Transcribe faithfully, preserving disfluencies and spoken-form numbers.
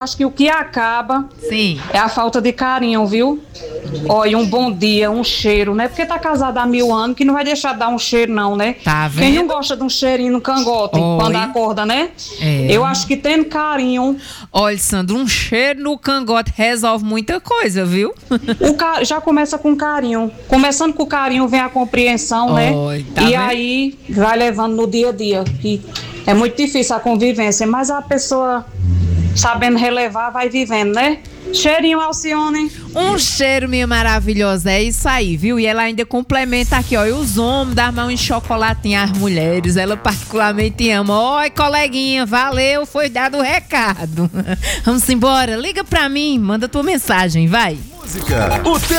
Acho que o que acaba Sim. é a falta de carinho, viu? Olha, um bom dia, um cheiro, né? Porque tá casado há mil anos, que não vai deixar de dar um cheiro, não, né? Tá vendo? Quem não gosta de um cheirinho no cangote, Oi. quando acorda, né? É. Eu acho que tendo carinho, Olha, Sandro, um cheiro no cangote resolve muita coisa, viu? o ca... já começa com carinho. Começando com carinho vem a compreensão, né? Oi, tá e vendo? aí vai levando no dia a dia. Que é muito difícil a convivência, mas a pessoa sabendo relevar vai vivendo, né? Cheirinho, Alcione. Um cheiro, minha maravilhosa, é isso aí, viu? E ela ainda complementa aqui, ó, e os homens dão mão em chocolatinho às mulheres, ela particularmente ama. Oi, coleguinha, valeu, foi dado o recado. Vamos embora, liga pra mim, manda tua mensagem, vai. Música. O tempo